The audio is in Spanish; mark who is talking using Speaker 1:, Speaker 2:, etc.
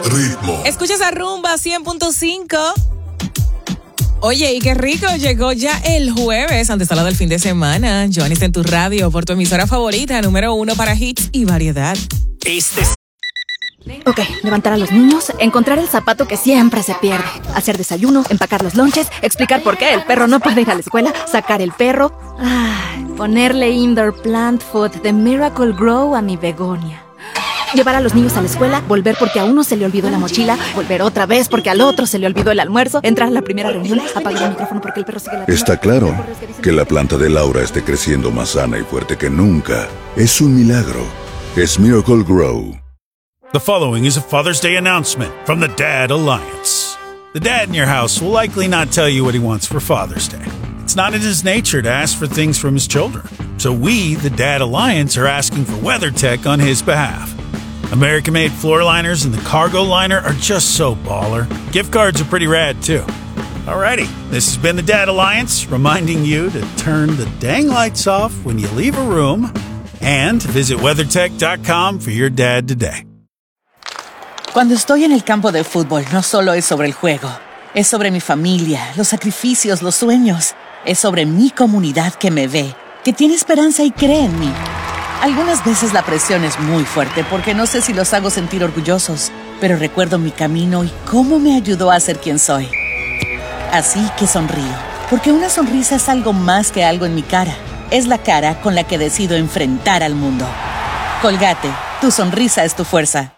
Speaker 1: ritmo.
Speaker 2: Escuchas a Rumba 100.5. Oye, y qué rico, llegó ya el jueves, antesala del fin de semana. Johnny está en tu radio por tu emisora favorita, número 1 para hits y variedad.
Speaker 3: Ok, levantar a los niños, encontrar el zapato que siempre se pierde, hacer desayuno, empacar los lonches, explicar por qué el perro no puede ir a la escuela, sacar el perro, ponerle indoor plant food de Miracle Grow a mi begonia. Llevar a los niños a la escuela, volver porque a uno se le olvidó la mochila, volver otra vez porque al otro se le olvidó el almuerzo, entrar a la primera reunión, apagar el micrófono porque el perro sigue ladrando.
Speaker 1: Está claro que la planta de Laura esté creciendo más sana y fuerte que nunca. Es un milagro. Es Miracle Grow.
Speaker 4: The following is a Father's Day announcement from the Dad Alliance. The dad in your house will likely not tell you what he wants for Father's Day. It's not in his nature to ask for things from his children. So we, the Dad Alliance, are asking for WeatherTech on his behalf. American-made floor liners and the cargo liner are just so baller. Gift cards are pretty rad, too. Alrighty, this has been the Dad Alliance, reminding you to turn the dang lights off when you leave a room and visit WeatherTech.com for your dad today.
Speaker 5: Cuando estoy en el campo de fútbol, no solo es sobre el juego. Es sobre mi familia, los sacrificios, los sueños. Es sobre mi comunidad que me ve, que tiene esperanza y cree en mí. Algunas veces la presión es muy fuerte porque no sé si los hago sentir orgullosos, pero recuerdo mi camino y cómo me ayudó a ser quien soy. Así que sonrío, porque una sonrisa es algo más que algo en mi cara. Es la cara con la que decido enfrentar al mundo. Colgate, tu sonrisa es tu fuerza.